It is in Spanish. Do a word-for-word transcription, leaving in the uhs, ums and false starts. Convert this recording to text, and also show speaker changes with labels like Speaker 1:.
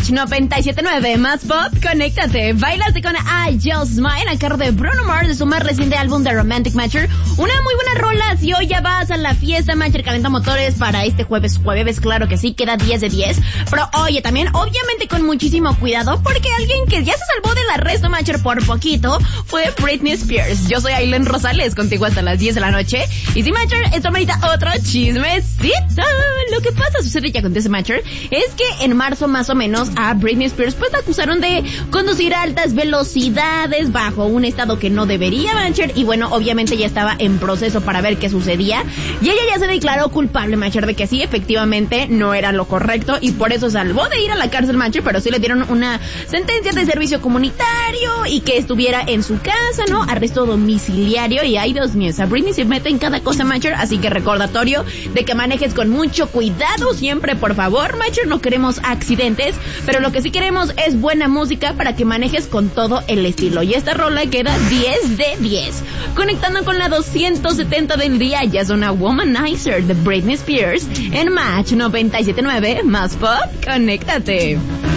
Speaker 1: Match noventa y siete punto nueve, más pop, conéctate. Bailaste con I Just Mine a cargo de Bruno Mars de su más reciente álbum The Romantic Matcher. Una muy buena rola. Si hoy ya vas a la fiesta Matcher, calenta motores para este jueves, jueves, claro que sí, queda diez de diez. Pero oye, también, obviamente con muchísimo cuidado, porque alguien que ya se salvó del arresto Matcher por poquito fue Britney Spears. Yo soy Aileen Rosales, contigo hasta las diez de la noche. Y si Matcher, esto merita otro chismecito. Lo que pasa, sucede y acontece Matcher, es que en marzo más o menos a Britney Spears pues la acusaron de conducir a altas velocidades bajo un estado que no debería, Matcher, y bueno, obviamente ya estaba en proceso para ver qué sucedía, y ella ya se declaró culpable, Matcher, de que sí, efectivamente no era lo correcto, y por eso salvó de ir a la cárcel, Matcher, pero sí le dieron una sentencia de servicio comunitario y que estuviera en su casa, ¿no? Arresto domiciliario, y ay, Dios mío, esa Britney se mete en cada cosa, Matcher, así que recordatorio de que manejes con mucho cuidado siempre, por favor, Matcher, no queremos accidentes, pero lo que sí queremos es buena música para que manejes con todo el estilo. Y esta rola queda diez de diez. Conectando con la doscientos setenta del día, ya es una Womanizer de Britney Spears en Match noventa y siete punto nueve, más pop, conéctate.